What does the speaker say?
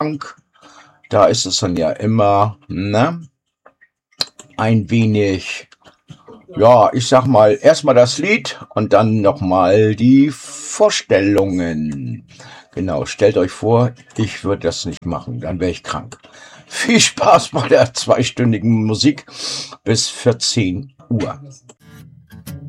krank. Da ist es dann ja immer, ne, ein wenig, ja, ich sag mal, erstmal das Lied und dann nochmal die Vorstellungen. Genau, stellt euch vor, ich würde das nicht machen, dann wäre ich krank. Viel Spaß bei der zweistündigen Musik bis 14 Uhr.